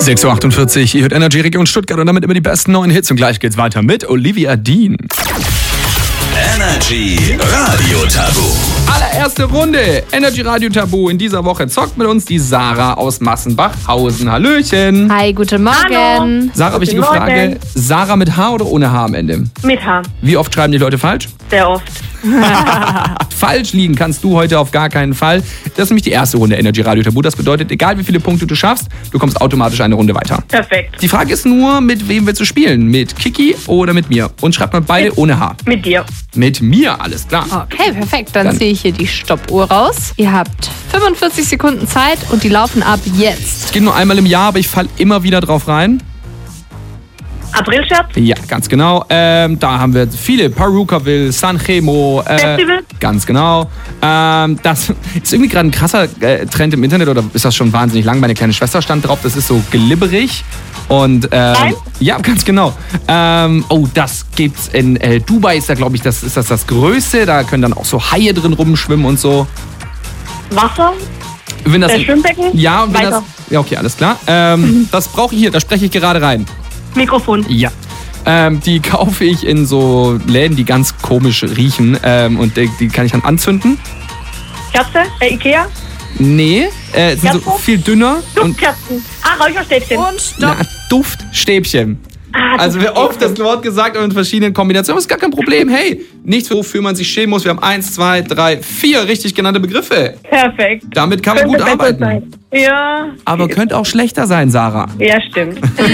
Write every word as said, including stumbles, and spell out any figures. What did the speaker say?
sechs Uhr achtundvierzig, ihr hört Energy Region Stuttgart und damit immer die besten neuen Hits. Und gleich geht's weiter mit Olivia Dean. Energy Radio Tabu. Allererste Runde Energy Radio Tabu. In dieser Woche zockt mit uns die Sarah aus Massenbachhausen. Hallöchen. Hi, guten Morgen. Hallo. Sarah, habe ich eine Frage. Sarah mit H oder ohne H am Ende? Mit H. Wie oft schreiben die Leute falsch? Sehr oft. Falsch liegen kannst du heute auf gar keinen Fall. Das ist nämlich die erste Runde Energy Radio Tabu. Das bedeutet, egal wie viele Punkte du schaffst, du kommst automatisch eine Runde weiter. Perfekt. Die Frage ist nur, mit wem willst du spielen? Mit Kiki oder mit mir? Und schreibt mal beide mit, ohne H. Mit dir. Mit mir, alles klar. Okay, perfekt. Dann, Dann ziehe ich hier die Stoppuhr raus. Ihr habt fünfundvierzig Sekunden Zeit und die laufen ab jetzt. Es geht nur einmal im Jahr, aber ich falle immer wieder drauf rein. Aprilscherz? Ja, ganz genau. Ähm, da haben wir viele. Perukaville, Sanremo. Äh, Festival? Ganz genau. Ähm, das ist irgendwie gerade ein krasser äh, Trend im Internet, oder ist das schon wahnsinnig lang? Meine kleine Schwester stand drauf. Das ist so glibberig. Und, ähm, Nein? Ja, ganz genau. Ähm, oh, das gibt's in äh, Dubai, ist da, glaube ich, das ist das, das Größte. Da können dann auch so Haie drin rumschwimmen und so. Wasser? Wenn das, Äh, Schwimmbecken? Ja, und wenn Weiter. das. Ja, okay, alles klar. Ähm, das brauche ich hier, da spreche ich gerade rein. Mikrofon. Ja. Ähm, die kaufe ich in so Läden, die ganz komisch riechen. Ähm, und die, die kann ich dann anzünden. Kerze? Äh, Ikea? Nee, äh, sind so Kerze? viel dünner. Und Duftkerzen. Ah, Räucherstäbchen. Und stopp. na, Duftstäbchen. Ah, Also wir oft das Wort gesagt und in verschiedenen Kombinationen. Das ist gar kein Problem. Hey, nichts, wofür man sich schämen muss. Wir haben eins, zwei, drei, vier richtig genannte Begriffe. Perfekt. Damit kann man Könnte gut besser arbeiten. sein. Ja. Aber könnte auch schlechter sein, Sarah. Ja, stimmt.